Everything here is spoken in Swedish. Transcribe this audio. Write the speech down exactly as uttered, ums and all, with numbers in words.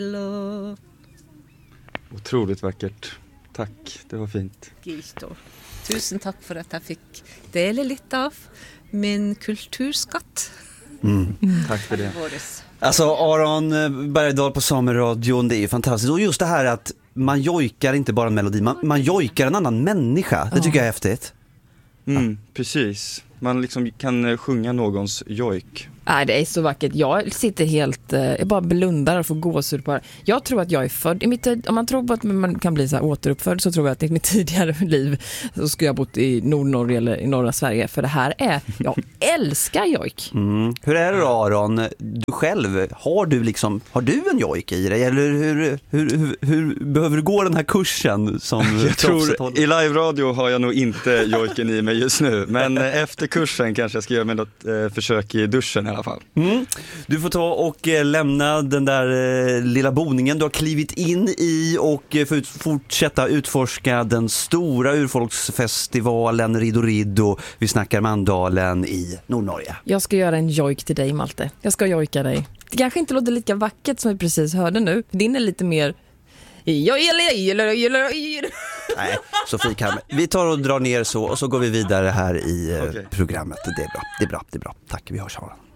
Love. Otroligt vackert. Tack, det var fint. Gisto. Tusen tack för att jag fick dela lite av min kulturskatt. Mm. Mm. Tack för det. Alltså Aron Bergdahl på Sameradion, det är ju fantastiskt. Och just det här att man jojkar inte bara en melodi, man, man jojkar en annan människa. Det tycker jag är häftigt. Mm, precis. Man liksom kan sjunga någons jojk. Nej, det är så vackert. Jag sitter helt, jag bara blundar och får gåshud på det. Jag tror att jag är född i mitt, om man tror på att man kan bli så här återuppfödd, så tror jag att i mitt tidigare liv så skulle jag bott i Nordnorge eller i norra Sverige, för det här är, jag älskar jojk. Mm. Hur är det då, Aron? Du själv, har du liksom, har du en jojk i dig? Eller hur, hur, hur, hur behöver du gå den här kursen som jag tror, i live-radio har jag nog inte jojken i mig just nu, men efter kursen kanske jag ska göra med något eh, försök i duschen i alla fall. Mm. Du får ta och eh, lämna den där eh, lilla boningen du har klivit in i och eh, för fortsätta utforska den stora urfolksfestivalen Riddo Riddo. Vi snackar Mandalen i Nordnorge. Jag ska göra en jojk till dig, Malte. Jag ska jojka dig. Det kanske inte låter lika vackert som vi precis hörde nu. Din är lite mer... Nej, Sofie kan. Vi tar och drar ner så och så går vi vidare här i eh, okay. programmet. Det är bra, det är bra, det är bra. Tack, vi hörs.